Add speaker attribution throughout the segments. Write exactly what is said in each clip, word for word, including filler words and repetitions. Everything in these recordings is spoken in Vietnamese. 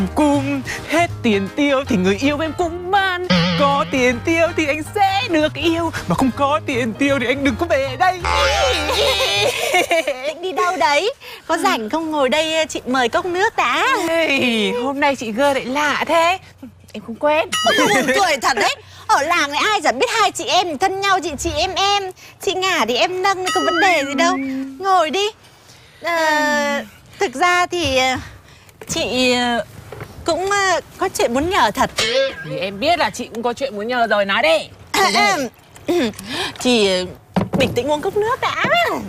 Speaker 1: Cung hết tiền tiêu thì người yêu em cũng man. Có tiền tiêu thì anh sẽ được yêu, mà không có tiền tiêu thì anh đừng có về đây.
Speaker 2: Định đi đâu đấy? Có rảnh không ngồi đây chị mời cốc nước đã.
Speaker 1: Hey, hôm nay chị Gơ lại lạ thế. Em không quen.
Speaker 2: Buồn cười thật đấy. Ở làng này ai chẳng biết hai chị em thân nhau, chị chị em em. Chị ngả thì em nâng, có vấn đề gì đâu. Ngồi đi. à, Thực ra thì chị cũng có chuyện muốn nhờ thật.
Speaker 1: Thì em biết là chị cũng có chuyện muốn nhờ rồi, nói đi.
Speaker 2: Chị bình tĩnh uống cốc nước đã.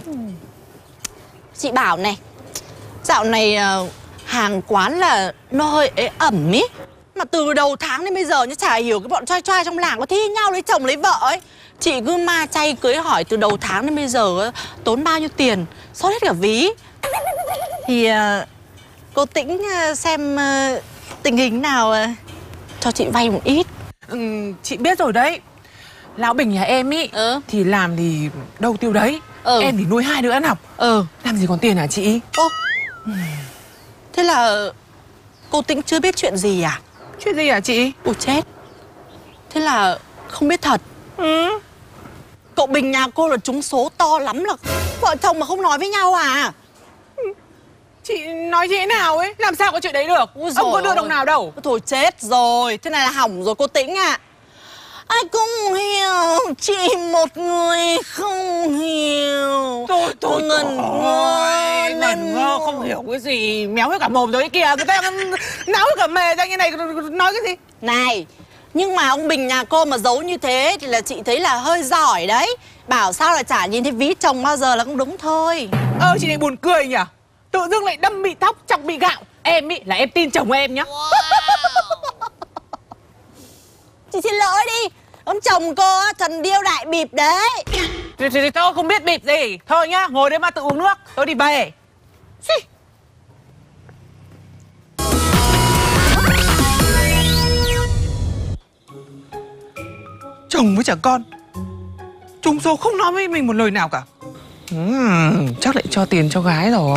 Speaker 2: Chị bảo này, dạo này hàng quán là nó hơi ế ẩm ý. Mà từ đầu tháng đến bây giờ nhá, chả hiểu cái bọn trai trai trong làng có thi nhau lấy chồng lấy vợ ấy. Chị cứ ma chay cưới hỏi từ đầu tháng đến bây giờ tốn bao nhiêu tiền, xót hết cả ví. Thì cô Tĩnh xem tình hình nào cho chị vay một ít.
Speaker 1: Ừ, chị biết rồi đấy. Lão Bình nhà em ý
Speaker 2: ừ.
Speaker 1: thì làm thì đâu tiêu đấy.
Speaker 2: ừ.
Speaker 1: Em thì nuôi hai đứa ăn học.
Speaker 2: Ừ.
Speaker 1: Làm gì còn tiền hả chị?
Speaker 2: Ô, thế là cô Tĩnh chưa biết chuyện gì à?
Speaker 1: Chuyện gì hả chị?
Speaker 2: Ôi chết. Thế là không biết thật.
Speaker 1: Ừ.
Speaker 2: Cậu Bình nhà cô là trúng số to lắm, là vợ chồng mà không nói với nhau à?
Speaker 1: Chị nói thế nào ấy? Làm sao có chuyện đấy được?
Speaker 2: Ôi
Speaker 1: ông có đưa đồng nào đâu.
Speaker 2: Thôi chết rồi. Thế này là hỏng rồi cô Tĩnh ạ. à. Ai cũng hiểu, chỉ một người không hiểu.
Speaker 1: Thôi thôi
Speaker 2: ngần ngơ,
Speaker 1: ngần ngơ không hiểu cái gì. Méo hết cả mồm rồi ấy kìa. Người ta não hết cả mề ra như này. Nói cái gì?
Speaker 2: Này, nhưng mà ông Bình nhà cô mà giấu như thế thì là chị thấy là hơi giỏi đấy. Bảo sao là chả nhìn thấy ví chồng bao giờ là cũng đúng thôi.
Speaker 1: Ờ chị này buồn cười nhỉ. Tự dưng lại đâm bị tóc, chọc bị gạo. Em ý là em tin chồng em nhá. Wow.
Speaker 2: Chị xin lỗi đi. Ông chồng cô á, thần điêu đại bịp đấy.
Speaker 1: Thì, thì, thì tôi không biết bịp gì. Thôi nhá, ngồi đấy mà tự uống nước. Tôi đi về. Xì. Chồng với trẻ con trúng số không nói với mình một lời nào cả. uhm, Chắc lại cho tiền cho gái rồi.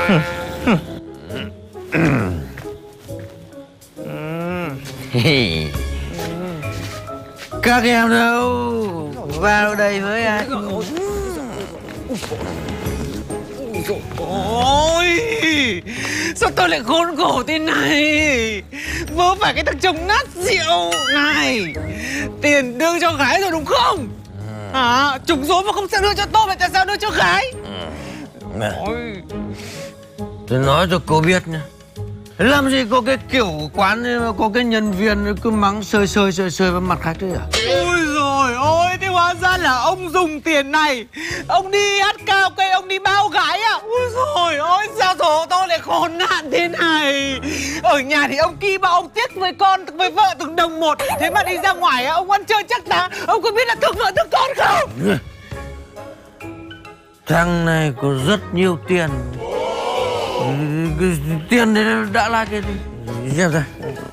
Speaker 3: Các em đâu? Vào đây với anh.
Speaker 1: Ôi, sao tôi lại khốn khổ thế này? Vớ phải cái thằng chồng nát rượu này. Tiền đưa cho gái rồi đúng không? À, trúng số mà không sao đưa cho tôi, mà tại sao đưa cho gái?
Speaker 3: Ôi, tôi nói cho cô biết nha. Làm gì có cái kiểu quán mà có cái nhân viên cứ mắng sơi sơi sơi sơi vào mặt khách đấy à?
Speaker 1: Ôi rồi ôi, thế hóa ra là ông dùng tiền này. Ông đi hát karaoke, ông đi bao gái à? Ôi rồi ôi, sao rồi tôi lại khốn nạn thế này. Ở nhà thì ông Kim bảo ông tiếc với con, với vợ từng đồng một. Thế mà đi ra ngoài ông ăn chơi chắc tá. Ông có biết là thương vợ thương con không?
Speaker 3: Thằng này có rất nhiều tiền. Tiền đấy đã là cái gì? Xem ra.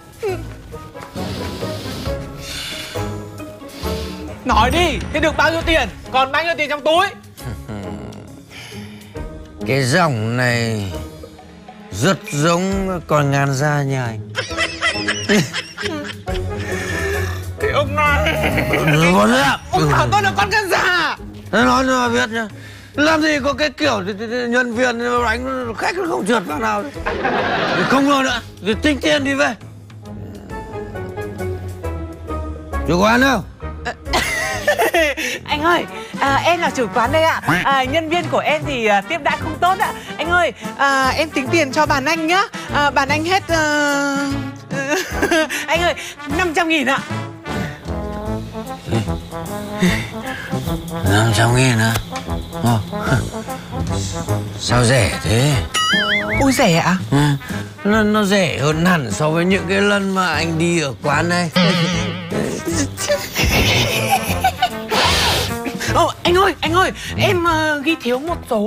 Speaker 1: Nói đi, thế được bao nhiêu tiền? Còn bao nhiêu tiền trong túi?
Speaker 3: Cái giọng này rất giống con ngàn da nhà anh.
Speaker 1: Thì ông nói.
Speaker 3: Con ạ.
Speaker 1: Ông bảo tôi là con gan già.
Speaker 3: Nói cho biết nhá. Làm gì có cái kiểu thì, thì, thì nhân viên đánh khách nó không trượt vào nào. Thì không ngờ nữa. Thì tính tiền đi về. Chủ quán đâu?
Speaker 1: Anh ơi, à, em là chủ quán đây ạ. à, Nhân viên của em thì à, tiếp đãi không tốt ạ. Anh ơi, à, em tính tiền cho bàn anh nhá. à, Bàn anh hết à... Anh ơi, năm trăm nghìn ạ.
Speaker 3: năm trăm nghìn hả? Ờ. Sao rẻ thế?
Speaker 1: Ôi rẻ ạ?
Speaker 3: Ừ. Nó, nó rẻ hơn hẳn so với những cái lần mà anh đi ở quán này.
Speaker 1: Ồ, anh ơi, anh ơi, em uh, ghi thiếu một số